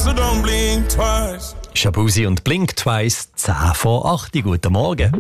so don't blink twice. Shabuzi und Blink Twice, 10 vor 8. Guten Morgen.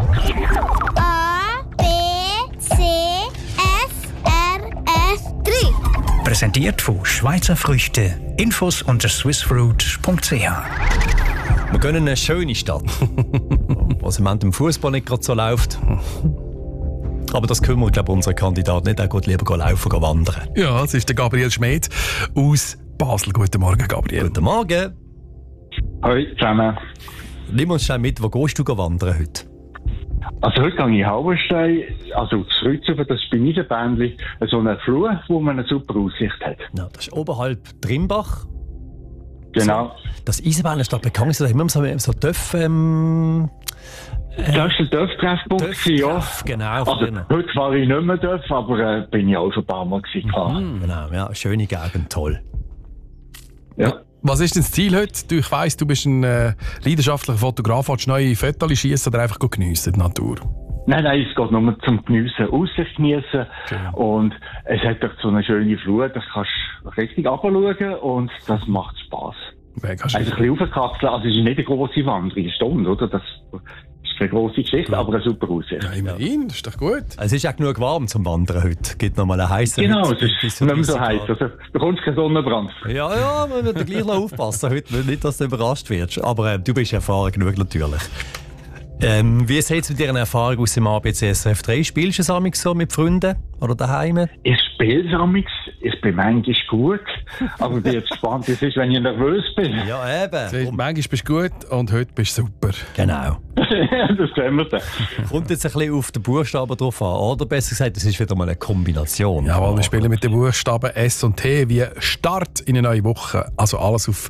A, B, C, F, R, F, 3. Präsentiert von Schweizer Früchte. Infos unter swissfruit.ch. Wir gehen in eine schöne Stadt, was im Moment im Fußball nicht gerade so läuft. Aber das können wir, glaube ich, unseren Kandidaten nicht. Er geht lieber laufen, wandern. Ja, es ist der Gabriel Schmidt aus Basel. Guten Morgen, Gabriel. Guten Morgen. Hallo zusammen. Nimm uns schnell mit, wo gehst du wandern heute? Also heute gehe ich in Hauenstein, also das Kreuzhofen, das ist bei Niederbändli, so eine Flur, wo man eine super Aussicht hat. Ja, das ist oberhalb Trimbach. Genau. Das Eisenbahn ist da bekannt, da haben wir so Dörf... Das war der Dörftreffpunkt, ja. Genau. Also, heute fahre ich nicht mehr Dörf, aber bin ich auch schon ein paar Mal gefahren. Genau, ja, schöne Gegend, toll. Ja. Was ist denn das Ziel heute? Ich weiss, du bist ein leidenschaftlicher Fotograf. Willst du neue Fotos schiessen oder einfach geniessen, die Natur? Nein, es geht nur zum Geniessen, Aussicht geniessen. Und es hat doch so eine schöne Flur, da kannst du richtig runterschauen und das macht Spass. Also ein bisschen raufkatzeln, also es ist nicht eine grosse Wanderung, eine Stunde, oder? Das ist keine grosse Geschichte, aber eine super Aussicht. Ja, immerhin, das ist doch gut. Es ist auch genug warm zum Wandern heute. Gibt noch mal einen heißen. Genau, es ist nicht mehr so heiß, also du bekommst keinen Sonnenbrand. Ja, man wird gleich noch aufpassen heute, nicht, dass du überrascht wirst. Aber du bist erfahren genug natürlich. Wie sieht es mit deiner Erfahrung aus dem ABCSF 3? Spielst du es amigs so mit Freunden oder daheim? Ich spiele es amigs, ich bin manchmal gut, aber ich bin jetzt gespannt, wie es ist, wenn ich nervös bin. Ja, eben. Manchmal bist du gut und heute bist du super. Genau. Das sehen wir dann. Kommt jetzt ein bisschen auf den Buchstaben drauf an, oder besser gesagt, es ist wieder mal eine Kombination. Jawohl, wir spielen mit den Buchstaben S und T wie Start in eine neue Woche. Also alles auf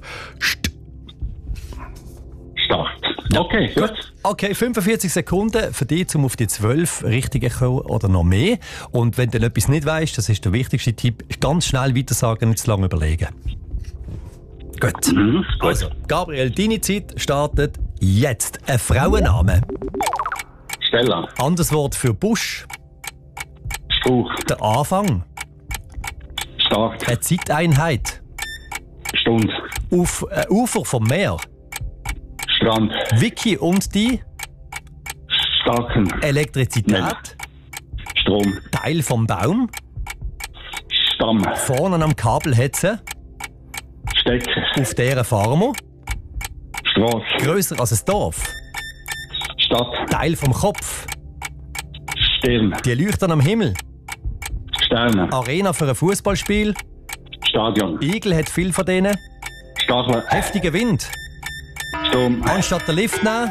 Start. Okay, gut. Okay, 45 Sekunden für dich, um auf die 12 Richtigen zu kommen oder noch mehr. Und wenn du etwas nicht weißt, das ist der wichtigste Tipp, ganz schnell weiter sagen, nicht zu lange überlegen. Gut. Also, Gabriel, deine Zeit startet jetzt. Ein Frauenname. Stella. Anderes Wort für Busch. Spruch. Der Anfang. Start. Eine Zeiteinheit. Stunde. Ufer vom Meer. Strand. Vicky und die Starken. Elektrizität. Strom. Teil vom Baum. Stamm. Vorne am Kabel hat sie. Steck. Auf deren fahren wir. Straße. Grösser als ein Dorf. Stadt. Teil vom Kopf. Stirn. Die leuchten am Himmel. Sterne. Arena für ein Fußballspiel. Stadion. Igel hat viel von denen. Stachel. Heftiger Wind. Sturm. Anstatt den Lift nehmen.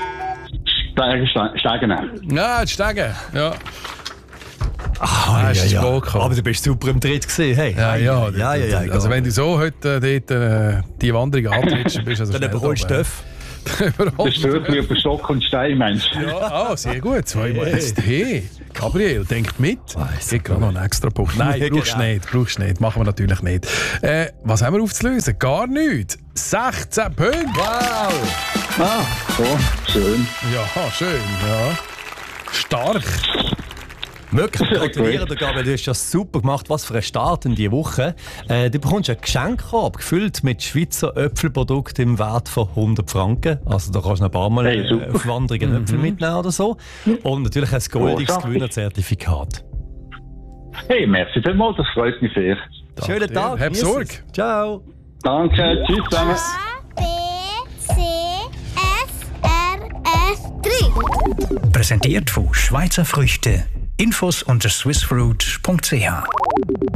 Steigen. Ja, die Stege. Ja. Ja. wohl gekommen. Aber du bist super im Tritt gewesen. Hey. Ja. Ja. Also wenn du so heute dort die Wanderung antrittst, bist du also Dann überholst du Döff. Das stört mich über Stock und Stein, Mensch. Ja, sehr gut. Zweimal jetzt Hey, Gabriel, denkt mit. Es gibt gerade noch einen extra Punkt. Nein, brauchst du nicht. Machen wir natürlich nicht. Was haben wir aufzulösen? Gar nichts. 16 Punkte. Wow. So, schön. Ja, schön. Ja. Stark. Wirklich gratuliere dir, Gabriel. Du hast das super gemacht. Was für ein Start in diese Woche. Du bekommst ein Geschenkkorb gefüllt mit Schweizer Äpfelprodukten im Wert von 100 Franken. Also da kannst du ein paar Mal auf Wanderungen Äpfel mitnehmen oder so. Und natürlich ein goldiges Gewinnerzertifikat. Hey, merci vielmals, das freut mich sehr. Schönen Tag. Hab genieß Sorge. es. Ciao. Danke, tschüss zusammen. A, B, C, F, R, F, 3. Präsentiert von Schweizer Früchte. Infos unter swissfruit.ch.